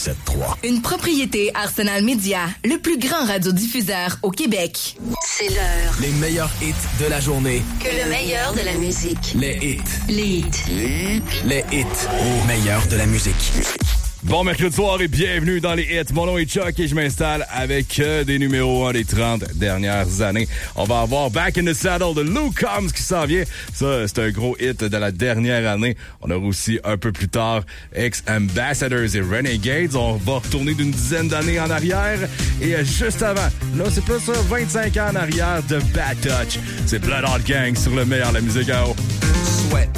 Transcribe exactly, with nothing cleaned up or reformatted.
sept trois. Une propriété Arsenal Media, le plus grand radiodiffuseur au Québec. C'est l'heure. Les meilleurs hits de la journée. Que le meilleur de la musique. Les hits. Les hits. Les hits au meilleur de la musique. Bon mercredi soir et bienvenue dans les hits. Mon nom est Chuck et je m'installe avec euh, des numéros un des trente dernières années. On va avoir Back in the Saddle de Luke Combs qui s'en vient. Ça, c'est un gros hit de la dernière année. On aura aussi un peu plus tard Ex-Ambassadors et Renegades. On va retourner d'une dizaine d'années en arrière. Et euh, juste avant, là, c'est plus ça, vingt-cinq ans en arrière de Bad Touch. C'est Blood Hot Gang sur le meilleur de la musique à eau. Sweat.